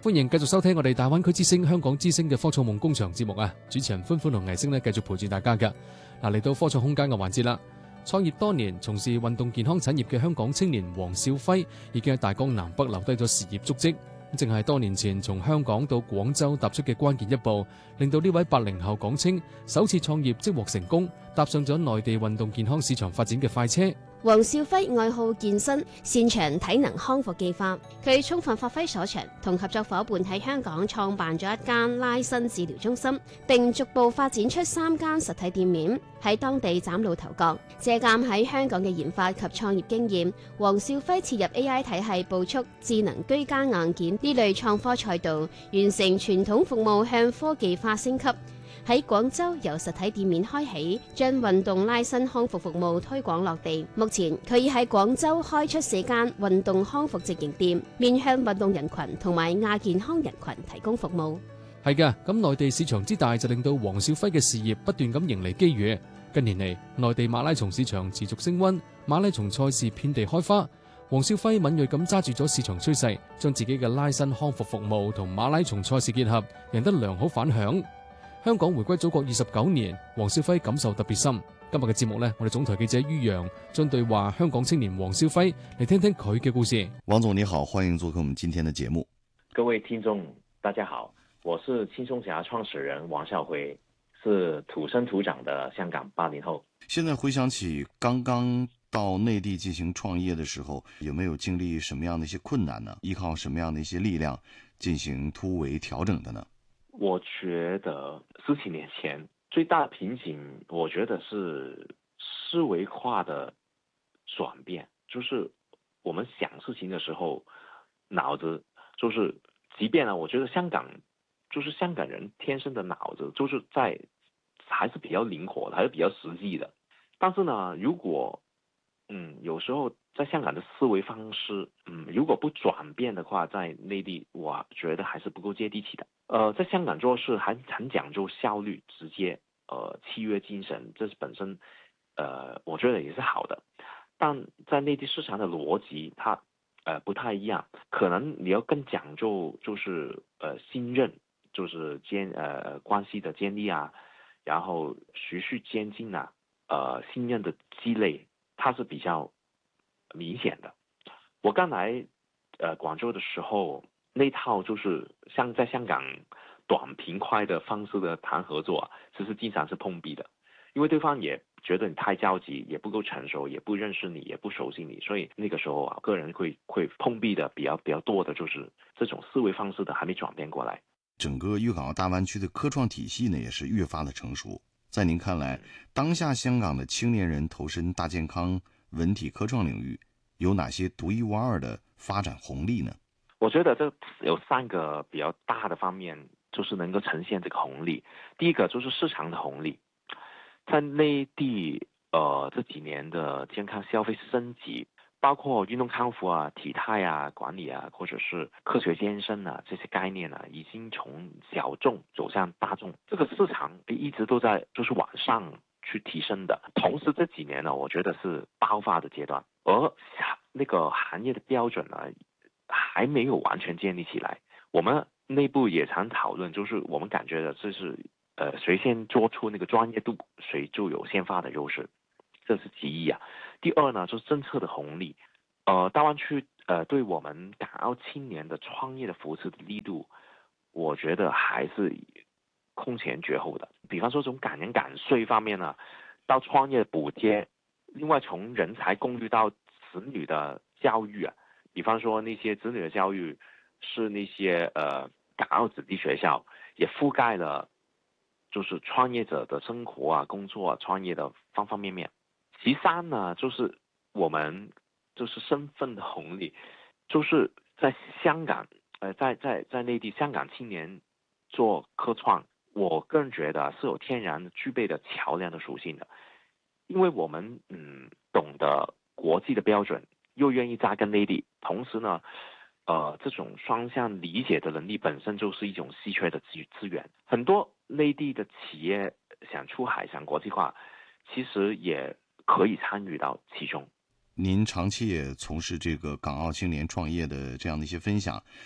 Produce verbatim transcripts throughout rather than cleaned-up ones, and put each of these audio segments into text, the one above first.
歡迎繼續收聽我哋大灣區之聲香港之聲嘅科創夢工場節目啊！主持人歡歡同藝星呢繼續陪住大家㗎。嗱，嚟到科創空間嘅環節啦。創業多年從事運動健康產業嘅香港青年黃少輝已經喺大江南北留低咗事業足跡，正係多年前從香港到廣州踏出嘅關鍵一步，令到呢位八零後港青首次創業即獲成功，踏上咗內地運動健康市場發展嘅快車。 黃少輝愛好健身，擅長體能康復計劃。佢充分發揮所長，同合作伙伴喺香港創辦咗一間拉伸治療中心，並逐步發展出三間實體店面，喺當地嶄露頭角。借鑒喺香港嘅研發及創業經驗，黃少輝切入 A I 體系部署智能居家硬件呢類創科賽道，完成傳統服務向科技化升級。喺廣州由實體店面開起，將運動拉伸康復服務推廣落地。目前佢已喺廣州開出四間運動康復直營店，面向運動人群同埋亞健康人群提供服務。 係嘅，咁內地市場之大就令到黃少輝嘅事業不斷咁迎嚟機遇。近年嚟，內地馬拉松市場持續升溫，馬拉松賽事遍地開花。黃少輝敏銳咁揸住咗市場趨勢，將自己嘅拉伸康復服務同馬拉松賽事結合，贏得良好反響。香港回歸祖國二十九年，黃少輝感受特別深。今日嘅節目呢，我哋總台記者于洋將對話香港青年黃少輝嚟聽聽佢嘅故事。 王總你好，歡迎做客我們今天的節目。 各位聽眾大家好，我是輕鬆俠創始人王少輝，是土生土長的香港八零後。 現在回想起剛剛到內地進行創業的時候，有沒有經歷什麼樣的一些困難呢？依靠什麼樣的一些力量進行突圍調整的呢？ 我覺得十幾年前最大的瓶頸，我覺得是思維化的轉變，就是我們想事情的時候，腦子就是，即便呢，我覺得香港就是香港人天生的腦子，就是在還是比較靈活的，還是比較實際的。但是呢，如果嗯，有時候在香港的思維方式，嗯，如果不轉變的話，在內地我覺得還是不夠接地氣的。呃，在香港做事還很講究效率、直接，呃，契約精神，這是本身，呃，我覺得也是好的。但在內地市場的邏輯，它，呃，不太一樣，可能你要更講究，就是，呃，信任，就是建，呃，關係的建立啊，然後循序漸進啊，呃，信任的積累，它是比較明顯的。我剛來，呃，廣州的時候，那套就是像在香港短平快的方式的談合作，其實經常是碰壁的，因為對方也覺得你太着急，也不夠成熟，也不認識你，也不熟悉你，所以那個時候啊，個人會會碰壁的比較比較多的，就是這種思維方式的還沒轉變過來。 整個粵港澳大灣區的科創體系呢，也是越發的成熟。在您看來，當下香港的青年人投身大健康、文體科創領域，有哪些獨一無二的發展紅利呢？ 我覺得這有三個比較大的方面，就是能夠呈現這個紅利。第一個就是市場的紅利，在內地，呃，這幾年的健康消費升級，包括運動康復啊、體態啊、管理啊，或者是科學健身啊，這些概念啊，已經從小眾走向大眾。這個市場一直都在就是往上去提升的。同時這幾年呢，我覺得是爆發的階段，而那個行業的標準呢，還沒有完全建立起來。我們內部也常討論，就是我們感覺的這是，呃，誰先做出那個專業度，誰就有先發的優勢，這是其一啊。第二呢，就是政策的紅利，呃，大灣區呃對我們港澳青年的創業的扶持的力度，我覺得還是空前絕後的。比方說從港人港稅方面呢，到創業補貼，另外從人才供應到子女的教育啊。比方說那些子女的教育是那些呃港澳子弟學校，也覆蓋了就是創業者的生活啊、工作啊、創業的方方面面。其三呢，就是我們就是身份的紅利，就是在香港，呃，在在在內地香港青年做科創，我個人覺得是有天然具備的橋樑的屬性的，因為我們嗯懂得國際的標準，又願意扎根內地，同時呢，呃，這種雙向理解的能力本身就是一種稀缺的資資源。很多內地的企業想出海、想國際化，其實也可以參與到其中。 您長期也從事這個港澳青年創業的這樣的一些分享，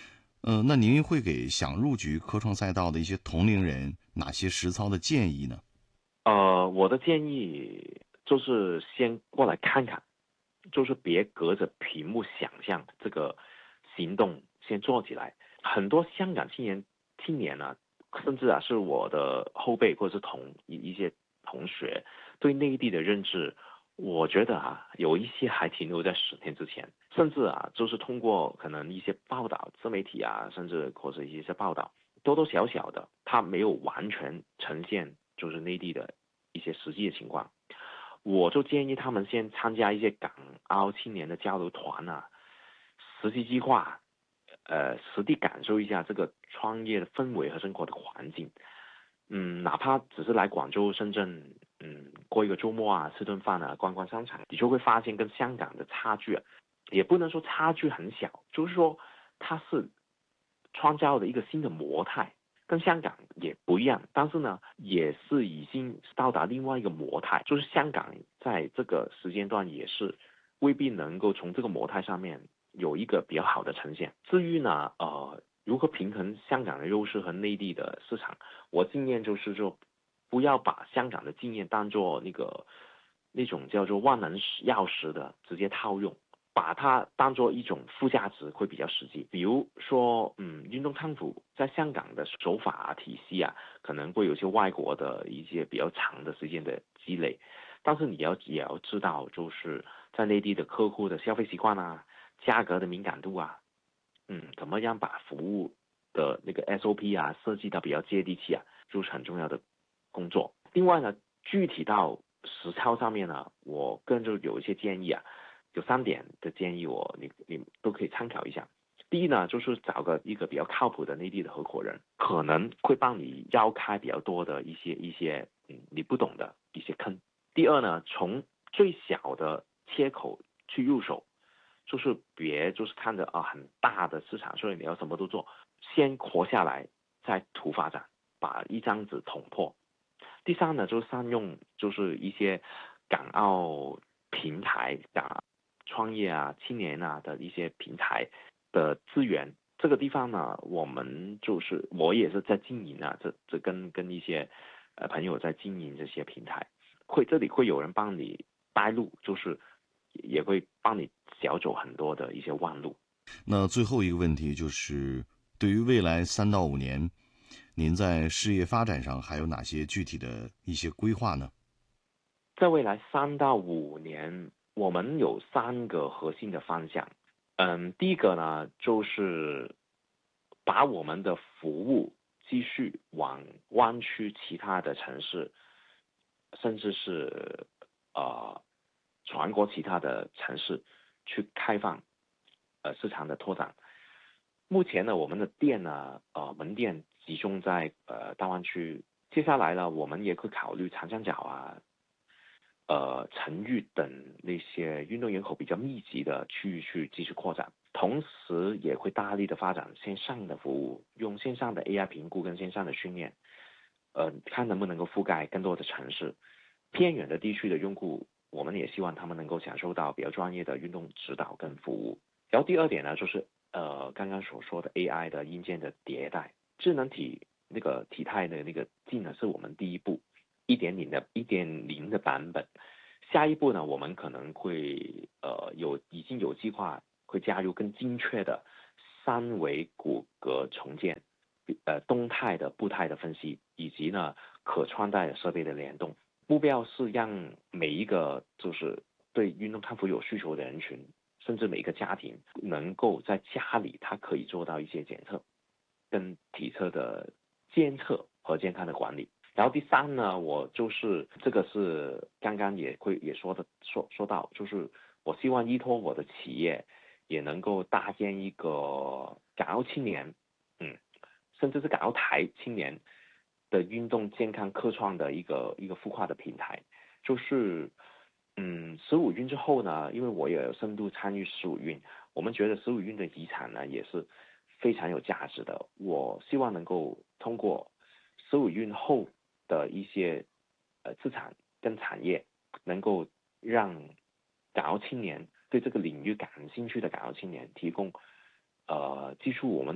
呃，那您会给想入局科创赛道的一些同龄人哪些实操的建议呢？ 呃，我的建议就是先过来看看，就是别隔着屏幕想象，这个行动先做起来。很多香港青年青年呢、甚至啊是我的后辈或者是同一一些同学对内地的认知，我觉得啊有一些还停留在十年之前，甚至啊就是通过可能一些报道、自媒体啊，甚至或者一些报道，多多少少的，它没有完全呈现就是内地的一些实际的情况。我就建议他们先参加一些港澳青年的交流团啊，实习计划，呃，实地感受一下这个创业的氛围和生活的环境。嗯，哪怕只是来广州、深圳，嗯，过一个周末啊，吃顿饭啊，逛逛商场，你就会发现跟香港的差距啊，也不能说差距很小，就是说它是创造了一个新的模态。跟香港也不一样，但是呢，也是已经到达另外一个模态，就是香港在这个时间段也是未必能够从这个模态上面有一个比较好的呈现。至于呢，呃，如何平衡香港的优势和内地的市场，我经验就是说，不要把香港的经验当做那个那种叫做万能钥匙的直接套用。把它当做一种附加值会比较实际。比如说，嗯，运动康复在香港的手法啊、体系啊，可能会有些外国的一些比较长的时间的积累，但是你要也要知道，就是在内地的客户的消费习惯啊、价格的敏感度啊，嗯，怎么样把服务的那个 S O P 啊设计到比较接地气啊，就是很重要的工作。另外呢，具体到实操上面呢，我个人就有一些建议啊。有三点的建议我，你你都可以参考一下。第一呢，就是找个一个比较靠谱的内地的合伙人，可能会帮你绕开比较多的一些一些嗯你不懂的一些坑。第二呢，从最小的切口去入手，就是别就是看着啊很大的市场，所以你要什么都做，先活下来，再图发展，把一张纸捅破。第三呢，就是善用就是一些港澳平台港创业啊、青年啊的一些平台的资源。这个地方呢，我们就是我也是在经营啊，这这跟跟一些呃朋友在经营这些平台，会这里会有人帮你带路，就是也会帮你小走很多的一些弯路。 那最后一个问题就是，对于未来三到五年，您在事业发展上还有哪些具体的一些规划呢？ 在未来三到五年，我们有三个核心的方向。嗯，第一个呢，就是把我们的服务继续往湾区其他的城市，甚至是呃全国其他的城市去开放，呃市场的拓展。目前呢，我们的店呢，呃门店集中在呃大湾区，接下来呢，我们也会考虑长三角啊。呃城域等那些运动人口比较密集的区域去继续扩展，同时也会大力的发展线上的服务，用线上的 A I 评估跟线上的训练，呃，看能不能够覆盖更多的城市。偏远的地区的用户，我们也希望他们能够享受到比较专业的运动指导跟服务。然后第二点呢，就是呃刚刚所说的 A I 的硬件的迭代，智能体那个体态的那个技能是我们第一步。一点零的一点零的版本，下一步呢，我们可能会呃有已经有计划会加入更精确的三维骨骼重建，呃动态的步态的分析，以及呢可穿戴设备的联动。目标是让每一个就是对运动康复有需求的人群，甚至每一个家庭能够在家里，他可以做到一些检测，跟体测的监测和健康的管理。然后第三呢，我就是这个是刚刚也会也说的说说到，就是我希望依托我的企业，也能够搭建一个港澳青年，嗯，甚至是港澳台青年的运动健康科创的一个一个孵化的平台，就是嗯十五运之后呢，因为我也有深度参与十五运，我们觉得十五运的遗产呢也是非常有价值的，我希望能够通过十五运后的一些呃资产跟产业，能够让港澳青年对这个领域感兴趣的港澳青年提供呃基础我们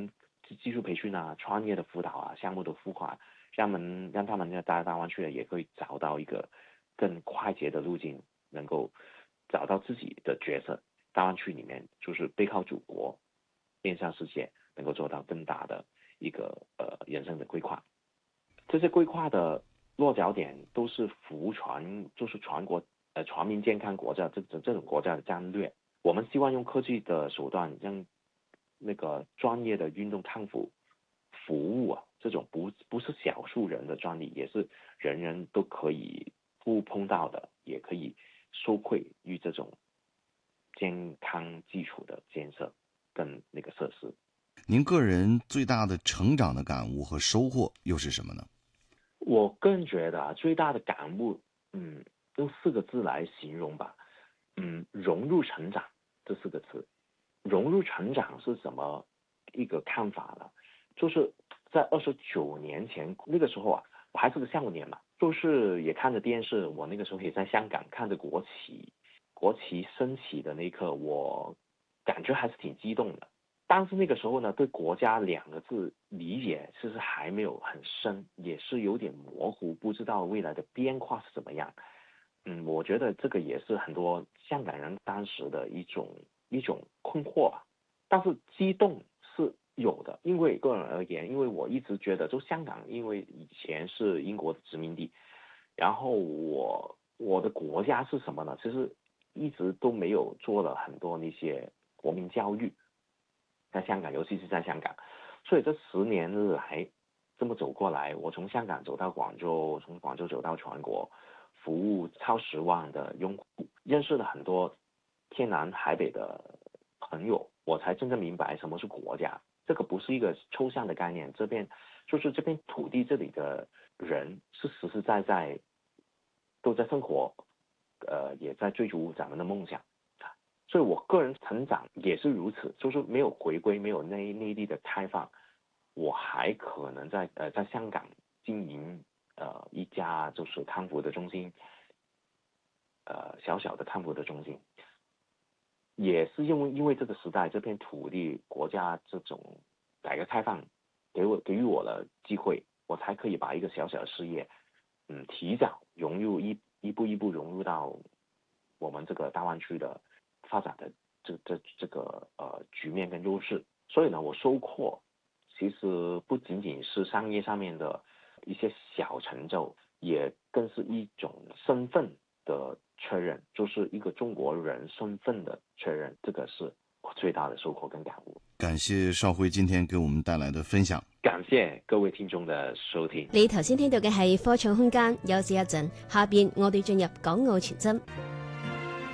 技术培训啊、创业的辅导啊、项目的孵化，让他们让他们在大湾区也可以找到一个更快捷的路径，能够找到自己的角色。大湾区里面就是背靠祖国，面向世界，能够做到更大的一个呃人生的规划。这些规划的落脚点都是服务全，就是全国呃全民健康国家这这这种国家的战略。我们希望用科技的手段，让那个专业的运动康复服务啊，这种不不是少数人的专利，也是人人都可以触碰到的，也可以受惠于这种健康基础的建设跟那个设施。 您个人最大的成长的感悟和收获又是什么呢？ 我个人觉得啊，最大的感悟，嗯，用四个字来形容吧，嗯，融入成长这四个字。融入成长是什么一个看法呢？就是在二十九年前那个时候啊，我还是个少年嘛，就是也看着电视，我那个时候也在香港看着国旗，国旗升起的那一刻，我感觉还是挺激动的。但是那个时候呢，对国家两个字理解其实还没有很深，也是有点模糊，不知道未来的变化是怎么样。嗯，我觉得这个也是很多香港人当时的一种一种困惑吧。但是激动是有的，因为个人而言，因为我一直觉得，就香港，因为以前是英国的殖民地，然后我我的国家是什么呢？其实一直都没有做了很多那些国民教育。在香港，尤其是在香港，所以这十年来这么走过来，我从香港走到广州，从广州走到全国，服务超十万的用户，认识了很多天南海北的朋友，我才真正明白什么是国家。这个不是一个抽象的概念，这边就是这片土地这里的人是实实在在都在生活，呃，也在追逐咱们的梦想。所以我个人成长也是如此，就是没有回归，没有内内地的开放，我还可能在呃在香港经营呃一家就是康复的中心，呃小小的康复的中心，也是因为因为这个时代这片土地国家这种改革开放给我给予我了机会，我才可以把一个小小的事业，嗯提早融入一一步一步融入到我们这个大湾区的发展的这这这个呃局面跟优势。所以呢，我收获其实不仅仅是商业上面的一些小成就，也更是一种身份的确认，就是一个中国人身份的确认，这个是我最大的收穫跟感悟。 感謝邵輝今天給我們帶來的分享。 感謝各位聽眾嘅收聽。 你頭先聽到嘅係科創空間，休息一陣，下邊我哋進入港澳傳真。